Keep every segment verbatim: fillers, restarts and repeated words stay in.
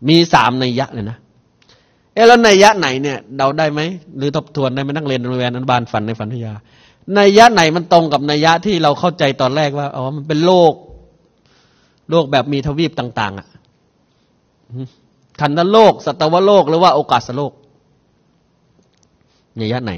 มีสามนัยยะเลยนะเอ๊ะแล้วนัยยะไหนเนี่ยเดาได้ไหมหรือทบทวนได้ไหมนักเรียนโรงเรียนอนุบาลฝันในฝันทยานัยยะไหนมันตรงกับนัยยะที่เราเข้าใจตอนแรกว่าอ๋อมันเป็นโลกโลกแบบมีทวีปต่างๆอ่ะขันธโลกสัตวโลกหรือว่าโอกาสโลกนัยยะไหน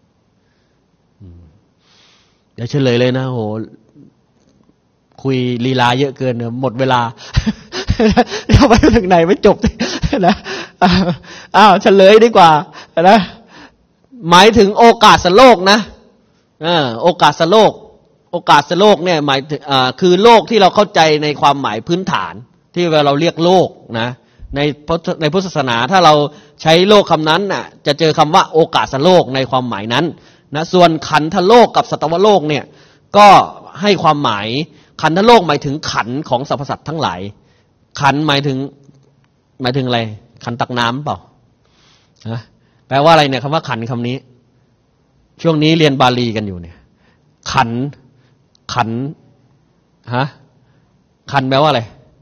เดี๋ยวเฉลยเลยนะโหคุยลีลาเยอะเกินหมดเวลาเดี๋ยวไปถึงไหนไม่จบนะอ้าวเฉลยดีกว่านะหมายถึงโอกาสโลกนะอ่าโอกาสโลกโอกาสโลกเนี่ยหมายถึงอ่าคือโลกที่เราเข้าใจในความหมายพื้นฐานที่เราเรียกโลกนะในในพุทธศาสนาถ้าเราใช้โลกคำนั้นน่ะจะเจอคำว่าโอกาสโลกในความหมายนั้นนะส่วนขันธโลกกับสัตวโลกเนี่ยก็ให้ความหมายขันธโลกหมายถึงขันของสรรพสัตว์ทั้งหลายขันหมายถึงหมายถึงอะไรขันตักน้ำเปล่านะแปลว่าอะไรเนี่ยคำว่าขันคำนี้ช่วงนี้เรียนบาลีกันอยู่เนี่ยขันขันฮะขันแปลว่าอะไร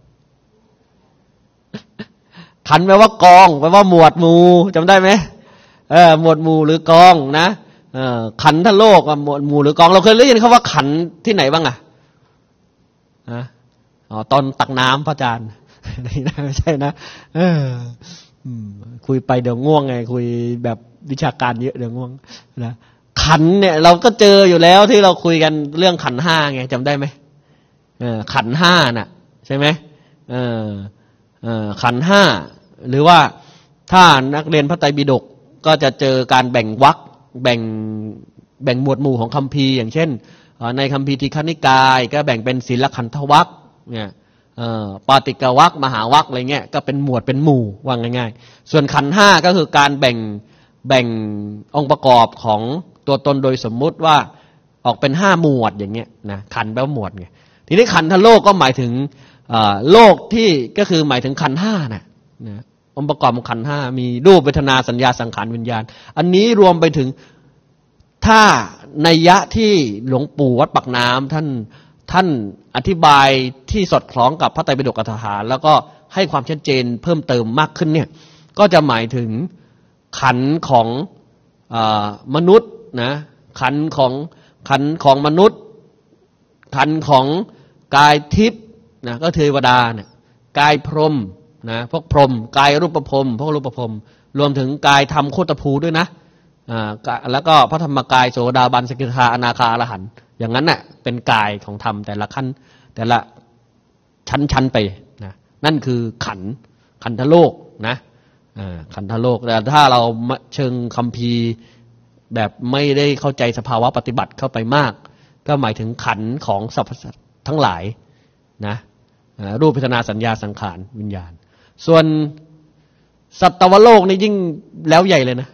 ขันแปลว่ากองแปลว่าหมวดหมู่จำได้ไหมเออหมวดหมู่หรือกองนะเออขันธโลกหมวดหมู่หรือกองเราเคยได้ยินคำว่าขันที่ไหนบ้างอ่ะฮะอ๋อตอนตักน้ำพระอาจารย์ไม่ใช่นะเออคุยไปเดี๋ยวง่วงไงคุยแบบวิชาการเยอะเดี๋ยวง่วงนะขันเนี่ยเราก็เจออยู่แล้วที่เราคุยกันเรื่องขันห้าไงจำได้ไหมเออขันห้าน่ะใช่ไหมเออเออขันห้าหรือว่าถ้านักเรียนพระไตรปิฎกก็จะเจอการแบ่งวรรคแบ่งแบ่งหมวดหมู่ของคัมภีร์อย่างเช่นในคัมภีร์ทีฆนิกายก็แบ่งเป็นศีลขันธวรรคเนี่ยปาติกวรรคมหาวรรคอะไรเงี้ยก็เป็นหมวดเป็นหมู่ว่าง่ายๆส่วนขันธ์ห้าก็คือการแบ่งแบ่งองค์ประกอบของตัวตนโดยสมมุติว่าออกเป็นห้าหมวดอย่างเงี้ยนะขันธ์แปลว่าหมวดไงทีนี้ขันธโลกก็หมายถึงโลกที่ก็คือหมายถึงขันธ์ห้านะนะองค์ประกอบของขันธ์ห้ามีรูปเวทนาสัญญาสังขารวิญญาณอันนี้รวมไปถึงถ้านัยยะที่หลวงปู่วัดปากน้ำท่านท่านอธิบายที่สอดคล้องกับพระไตรปิฎกอัตถกถาแล้วก็ให้ความชัดเจนเพิ่มเติมมากขึ้นเนี่ยก็จะหมายถึงขันธ์ของเอ่อมนุษย์นะขันธ์ของขันธ์ของมนุษย์ขันธ์ของกายทิพย์นะก็เทวดาเนี่ยกายพรหมนะพวกพรหมกายรูปพรหมพวกรูปพรหมรวมถึงกายธรรมโคตภูด้วยนะอ่าแล้วก็พระธรรมกายโสดาบันสกิทาอนาคาอรหันต์อย่างนั้นน่ะเป็นกายของธรรมแต่ละขั้นแต่ละชั้นๆไปนะนั่นคือขันธ์ขันธโลกนะอ่าขันธโลกแต่ถ้าเราเชิงคัมภีร์แบบไม่ได้เข้าใจสภาวะปฏิบัติเข้าไปมากก็หมายถึงขันธ์ของสรรพสัตว์ทั้งหลายนะรูปเวทนาสัญญาสังขารวิญญาณส่วนสัตวโลกนี่ยิ่งแล้วใหญ่เลยนะ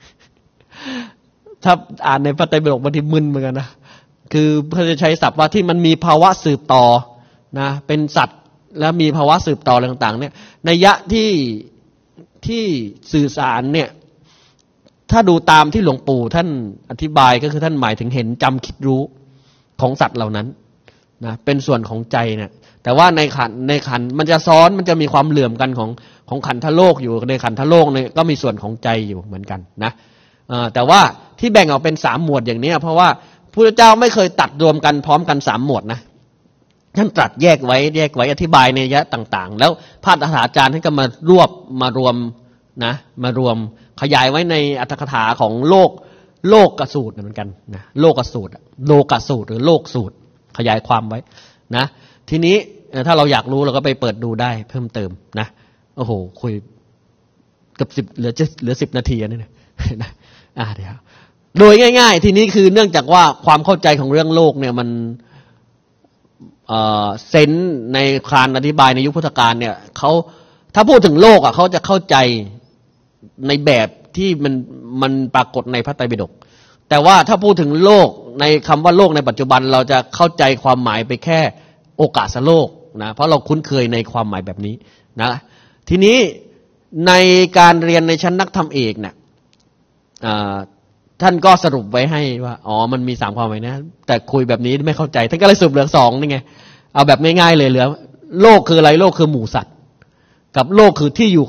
ถ้าอ่านในพระไตรปิฎกบางทีมึนเหมือนกันนะคือเพื่อจะใช้ศัพท์ว่าที่มันมีภาวะสืบต่อนะเป็นสัตว์แล้วมีภาวะสืบต่ออะไรต่างๆเนี่ยนัยยะที่ที่สื่อสารเนี่ยถ้าดูตามที่หลวงปู่ท่านอธิบายก็คือท่านหมายถึงเห็นจำคิดรู้ของสัตว์เหล่านั้นนะเป็นส่วนของใจเนี่ยแต่ว่าในขันในขันมันจะซ้อนมันจะมีความเหลื่อมกันของของขันธโลกอยู่ในขันธโลกเนี่ยก็มีส่วนของใจอยู่เหมือนกันนะแต่ว่าที่แบ่งออกเป็นสามหมวดอย่างนี้เพราะว่าพระพุทธเจ้าไม่เคยตัดรวมกันพร้อมกันสามหมวดนะท่านตรัสแยกไว้แยกไว้อธิบายในยะต่างๆแล้วพระอัฏฐาจารย์ท่านก็มารวบมารวมนะมารวมขยายไว้ในอรรถกถาของโลกโลกกสูตรเหมือนกันนะโลกกสูตรโลกสูตรหรือโลกสูตรขยายความไว้นะทีนี้ถ้าเราอยากรู้เราก็ไปเปิดดูได้เพิ่มเติมนะโอ้โหคุยเกือบสิบเหลือจะเหลือสิบนาทีนี่นะนะอ่าเดี๋ยวโดยง่ายๆทีนี้คือเนื่องจากว่าความเข้าใจของเรื่องโลกเนี่ยมันเอ่อเซนส์ในการอธิบายในยุคพุทธกาลเนี่ยเขาถ้าพูดถึงโลกอ่ะเขาจะเข้าใจในแบบที่มันมันปรากฏในพระไตรปิฎกแต่ว่าถ้าพูดถึงโลกในคำว่าโลกในปัจจุบันเราจะเข้าใจความหมายไปแค่โอกาสโลกนะเพราะเราคุ้นเคยในความหมายแบบนี้นะทีนี้ในการเรียนในชั้นนักธรรมเอกเนี่ยท่านก็สรุปไว้ให้ว่าอ๋อมันมีสามความหมายนะแต่คุยแบบนี้ไม่เข้าใจท่านก็เลยสรุปเหลือสองนี่ไงเอาแบบง่ายๆเลยเหลือโลกคืออะไรโลกคือหมู่สัตว์กับโลกคือที่อยู่